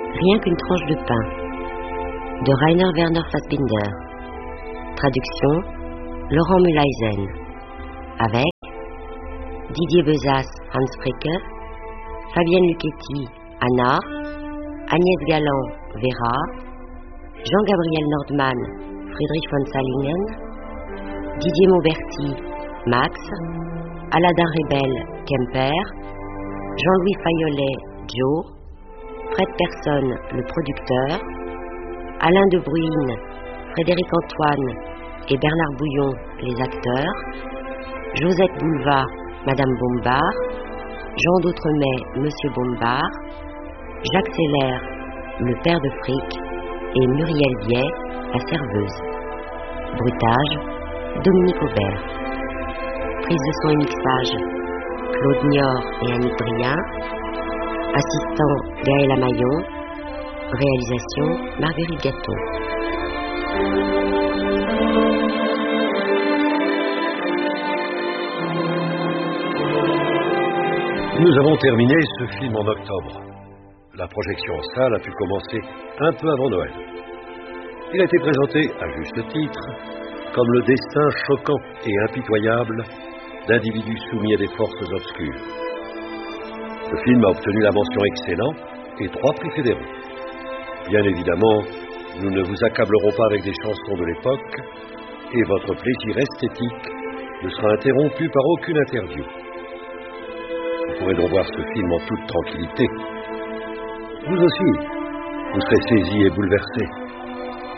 Rien qu'une tranche de pain de Rainer Werner Fassbinder. Traduction Laurent Mühlhausen. Avec Didier Bezas, Hans Fricke, Fabienne Luchetti, Anna, Agnès Galland, Vera, Jean-Gabriel Nordman, Friedrich von Salingen, Didier Mauberti, Max, Aladin Rebel, Kemper, Jean-Louis Fayolet, Joe, Fred Persson, le producteur, Alain de Bruyne, Frédéric Antoine et Bernard Bouillon, les acteurs, Josette Boulevard, Madame Bombard, Jean d'Outremay, Monsieur Bombard, Jacques Seller, le père de Frick, et Muriel Biet, la serveuse. Bruitage, Dominique Aubert. Prise de son et mixage, Claude Niort et Annick Brien. Assistant, Gaël Amaillon. Réalisation, Marguerite Gâteau. Nous avons terminé ce film en octobre. La projection en salle a pu commencer un peu avant Noël. Il a été présenté, à juste titre, comme le destin choquant et impitoyable d'individus soumis à des forces obscures. Le film a obtenu la mention excellent et 3 prix fédéraux. Bien évidemment, nous ne vous accablerons pas avec des chansons de l'époque et votre plaisir esthétique ne sera interrompu par aucune interview. Vous pourrez donc voir ce film en toute tranquillité. Vous aussi, vous serez saisis et bouleversés.